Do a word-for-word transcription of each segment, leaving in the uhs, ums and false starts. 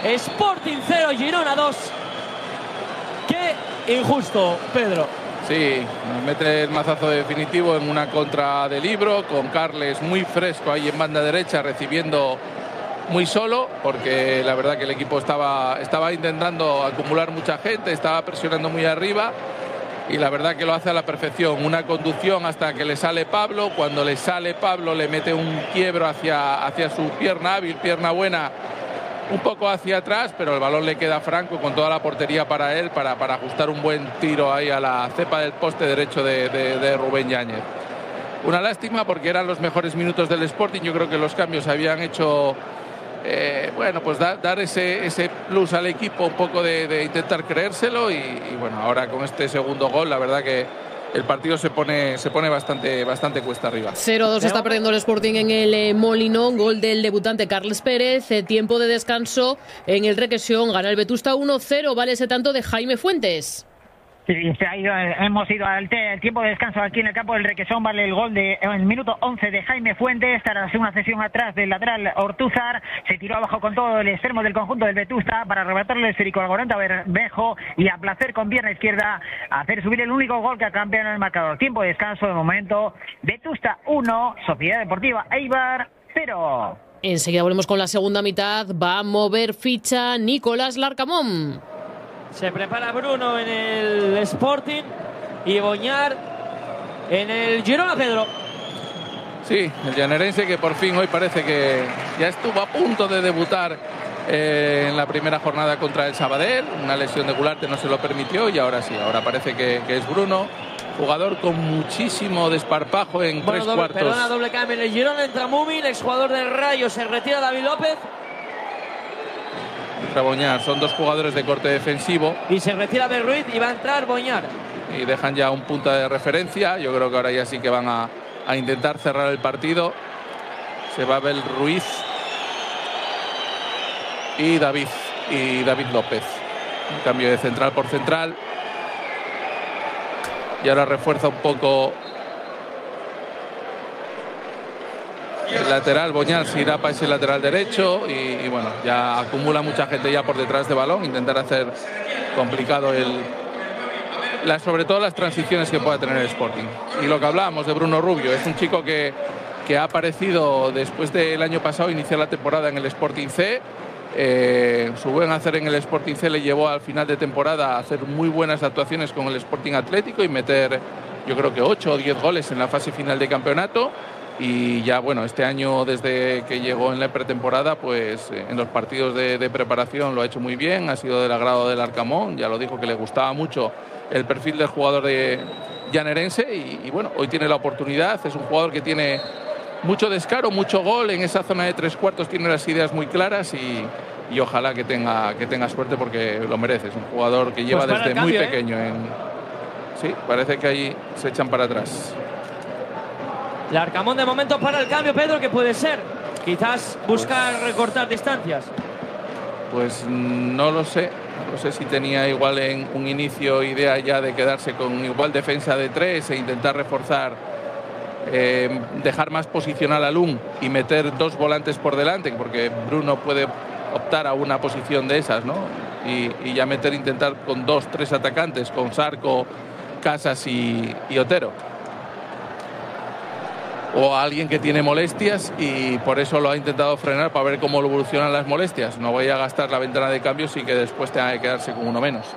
Sporting cero, Girona dos. Qué injusto, Pedro. Sí, nos mete el mazazo definitivo en una contra de Libro, con Carles muy fresco ahí en banda derecha, recibiendo muy solo, porque la verdad que el equipo estaba, estaba intentando acumular mucha gente, estaba presionando muy arriba, y la verdad que lo hace a la perfección. Una conducción hasta que le sale Pablo. Cuando le sale Pablo le mete un quiebro hacia, hacia su pierna hábil, pierna buena, un poco hacia atrás, pero el balón le queda franco con toda la portería para él, para, para ajustar un buen tiro ahí a la cepa del poste derecho de, de, de Rubén Yáñez. Una lástima porque eran los mejores minutos del Sporting. Yo creo que los cambios habían hecho, eh, bueno, pues da, dar ese, ese plus al equipo, un poco de, de intentar creérselo, y, y bueno, ahora con este segundo gol, la verdad que el partido se pone, se pone bastante, bastante cuesta arriba. cero dos está perdiendo el Sporting en el eh, Molinón. Gol del debutante Carles Pérez. Eh, tiempo de descanso en el Requesión. Gana el Vetusta uno cero. Vale ese tanto de Jaime Fuentes. Sí, se ha ido, hemos ido al te, tiempo de descanso aquí en el campo del Requesón. Vale el gol de en el minuto once de Jaime Fuentes, tras una cesión atrás del lateral Ortúzar. Se tiró abajo con todo el extremo del conjunto del Vetusta para arrebatarle el esférico al Gorenta Bermejo y a placer con pierna izquierda hacer subir el único gol que ha cambiado en el marcador. Tiempo de descanso de momento. Vetusta uno, Sociedad Deportiva Eibar cero. Enseguida volvemos con la segunda mitad. Va a mover ficha Nicolás Larcamón. Se prepara Bruno en el Sporting y Boñar en el Girona, Pedro. Sí, el llanerense que por fin hoy parece que ya estuvo a punto de debutar eh, en la primera jornada contra el Sabadell. Una lesión de Gularte no se lo permitió y ahora sí, ahora parece que, que es Bruno. Jugador con muchísimo desparpajo en bueno, tres doble, cuartos. Perdona, doble cambio en el Girona, entra Mumin, exjugador del Rayo, se retira David López. Boñar, son dos jugadores de corte defensivo. Y se retira de Ruiz y va a entrar Boñar. Y dejan ya un punto de referencia. Yo creo que ahora ya sí que van a, a intentar cerrar el partido. Se va a ver Ruiz y David, y David López. Un cambio de central por central. Y ahora refuerza un poco el lateral. Boñar se irá para ese lateral derecho y, y bueno, ya acumula mucha gente ya por detrás de balón, intentar hacer complicado el la, sobre todo las transiciones que pueda tener el Sporting. Y lo que hablábamos de Bruno Rubio, es un chico que, que ha aparecido después del año pasado iniciar la temporada en el Sporting C. Eh, su buen hacer en el Sporting C le llevó al final de temporada a hacer muy buenas actuaciones con el Sporting Atlético y meter, yo creo que ocho o diez goles en la fase final de campeonato. Y ya, bueno, este año desde que llegó en la pretemporada, pues en los partidos de, de preparación lo ha hecho muy bien, ha sido del agrado del Arcamón, ya lo dijo que le gustaba mucho el perfil del jugador de llanerense y, y bueno, hoy tiene la oportunidad. Es un jugador que tiene mucho descaro, mucho gol en esa zona de tres cuartos, tiene las ideas muy claras y, y ojalá que tenga, que tenga suerte porque lo merece. Es un jugador que lleva pues desde cambio, muy pequeño. ¿eh? En... Sí, parece que ahí se echan para atrás. Larcamón de momento para el cambio, Pedro, que puede ser. Quizás buscar pues, recortar distancias. Pues no lo sé. No sé si tenía igual en un inicio idea ya de quedarse con igual defensa de tres e intentar reforzar, eh, dejar más posicional a Lun y meter dos volantes por delante, porque Bruno puede optar a una posición de esas, ¿no? Y, y ya meter, intentar con dos, tres atacantes, con Sarco, Casas y, y Otero. O a alguien que tiene molestias y por eso lo ha intentado frenar para ver cómo evolucionan las molestias. No voy a gastar la ventana de cambios y que después tenga que quedarse con uno menos.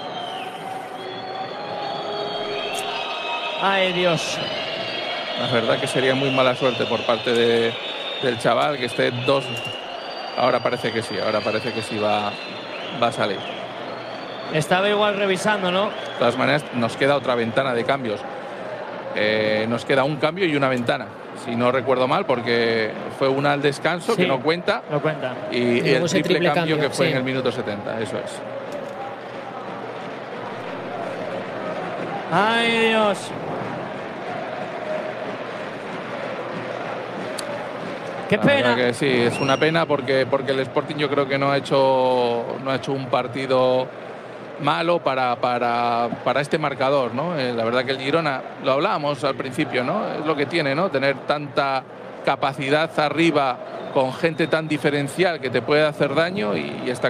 Ay, Dios. La verdad que sería muy mala suerte por parte de, del chaval que esté dos. Ahora parece que sí, ahora parece que sí va, va a salir. Estaba igual revisando, ¿no? De todas maneras, nos queda otra ventana de cambios. Eh, nos queda un cambio y una ventana, si no recuerdo mal, porque fue una al descanso, sí, que no cuenta, no cuenta. y, y el triple, triple cambio, cambio que fue sí. en el minuto setenta, eso es. ¡Ay, Dios! ¡Qué La pena! Que sí, es una pena porque, porque el Sporting yo creo que no ha hecho, no ha hecho un partido malo para, para, para este marcador, ¿no? Eh, la verdad que el Girona, lo hablábamos al principio, ¿no? Es lo que tiene, ¿no? Tener tanta capacidad arriba con gente tan diferencial que te puede hacer daño y, y esta